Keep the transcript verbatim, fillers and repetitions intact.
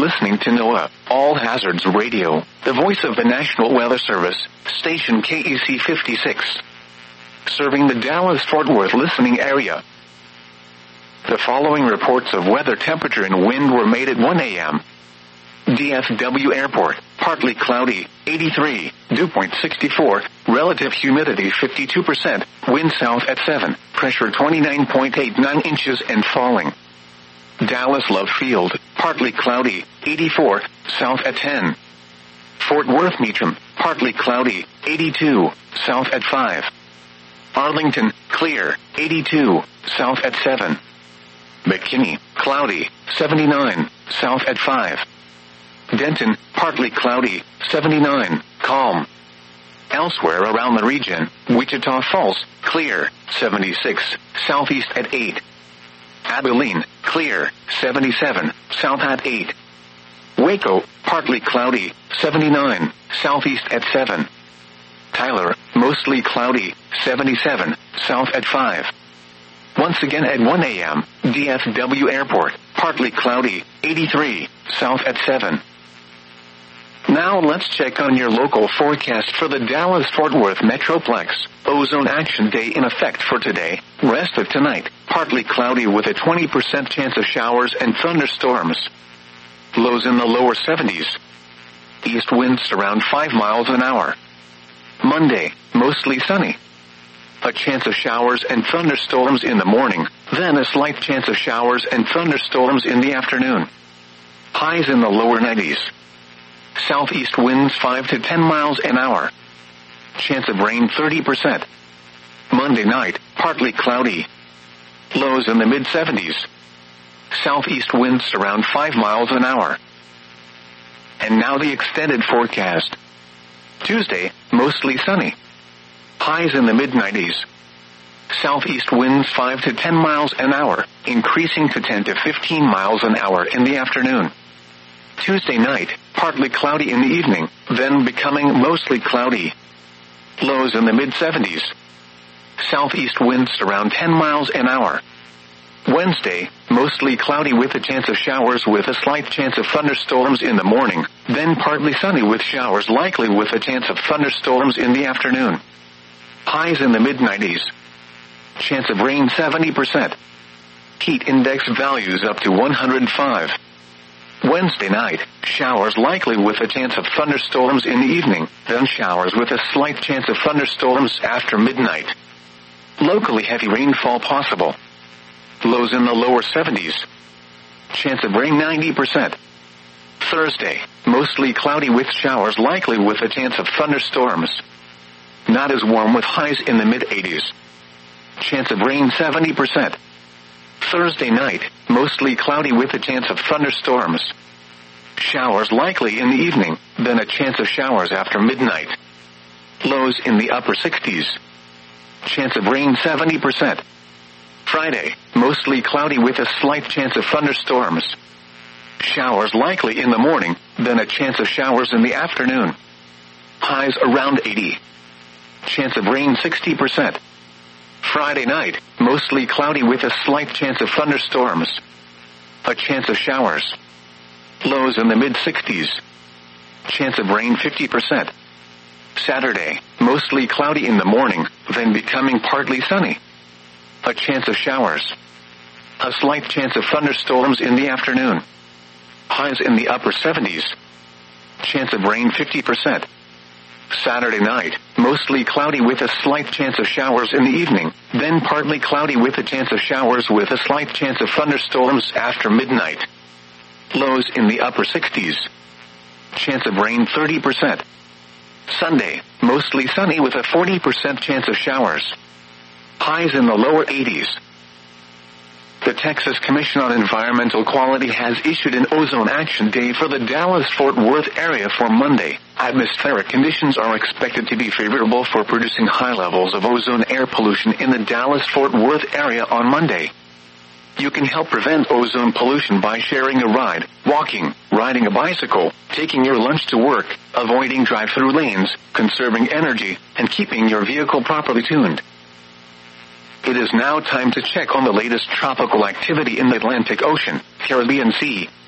listening to NOAA, All Hazards Radio, the voice of the National Weather Service, station K E C fifty-six. Serving the Dallas-Fort Worth listening area. The following reports of weather, temperature, and wind were made at one a.m. D F W Airport, partly cloudy, eighty-three, dew point sixty-four, relative humidity fifty-two percent, wind south at seven, pressure twenty-nine point eight nine inches and falling. Dallas Love Field, partly cloudy, eighty-four, south at ten. Fort Worth Meacham, partly cloudy, eighty-two, south at five. Arlington, clear, eighty-two, south at seven. McKinney, cloudy, seventy-nine, south at five. Denton, partly cloudy, seventy-nine, calm. Elsewhere around the region, Wichita Falls, clear, seventy-six, southeast at eight. Abilene, clear, seventy-seven, south at eight. Waco, partly cloudy, seventy-nine, southeast at seven. Tyler, mostly cloudy, seventy-seven, south at five. Once again at one a.m., D F W Airport, partly cloudy, eighty-three, south at seven. Now let's check on your local forecast for the Dallas-Fort Worth Metroplex. Ozone Action Day in effect for today, rest of tonight, partly cloudy with a twenty percent chance of showers and thunderstorms. Lows in the lower seventies. East winds around five miles an hour. Monday, mostly sunny. A chance of showers and thunderstorms in the morning, then a slight chance of showers and thunderstorms in the afternoon. Highs in the lower nineties. Southeast winds five to ten miles an hour. Chance of rain thirty percent. Monday night, partly cloudy. Lows in the mid seventies. Southeast winds around five miles an hour. And now the extended forecast. Tuesday, mostly sunny. Highs in the mid nineties. Southeast winds five to ten miles an hour, increasing to ten to fifteen miles an hour in the afternoon. Tuesday night, partly cloudy in the evening, then becoming mostly cloudy. Lows in the mid seventies. Southeast winds around ten miles an hour. Wednesday, mostly cloudy with a chance of showers with a slight chance of thunderstorms in the morning, then partly sunny with showers likely with a chance of thunderstorms in the afternoon. Highs in the mid nineties. Chance of rain seventy percent. Heat index values up to one hundred five. Wednesday night, showers likely with a chance of thunderstorms in the evening, then showers with a slight chance of thunderstorms after midnight. Locally heavy rainfall possible. Lows in the lower seventies. Chance of rain ninety percent. Thursday, mostly cloudy with showers likely with a chance of thunderstorms. Not as warm with highs in the mid eighties. Chance of rain seventy percent. Thursday night, mostly cloudy with a chance of thunderstorms. Showers likely in the evening, then a chance of showers after midnight. Lows in the upper sixties. Chance of rain seventy percent. Friday, mostly cloudy with a slight chance of thunderstorms. Showers likely in the morning, then a chance of showers in the afternoon. Highs around eighty. Chance of rain sixty percent. Friday night, mostly cloudy with a slight chance of thunderstorms. A chance of showers. Lows in the mid sixties. Chance of rain fifty percent. Saturday, mostly cloudy in the morning, then becoming partly sunny. A chance of showers. A slight chance of thunderstorms in the afternoon. Highs in the upper seventies. Chance of rain fifty percent. Saturday night, mostly cloudy with a slight chance of showers in the evening, then partly cloudy with a chance of showers with a slight chance of thunderstorms after midnight. Lows in the upper sixties. Chance of rain thirty percent. Sunday, mostly sunny with a forty percent chance of showers. Highs in the lower eighties. The Texas Commission on Environmental Quality has issued an Ozone Action Day for the Dallas-Fort Worth area for Monday. Atmospheric conditions are expected to be favorable for producing high levels of ozone air pollution in the Dallas-Fort Worth area on Monday. You can help prevent ozone pollution by sharing a ride, walking, riding a bicycle, taking your lunch to work, avoiding drive-through lanes, conserving energy, and keeping your vehicle properly tuned. It is now time to check on the latest tropical activity in the Atlantic Ocean, Caribbean Sea,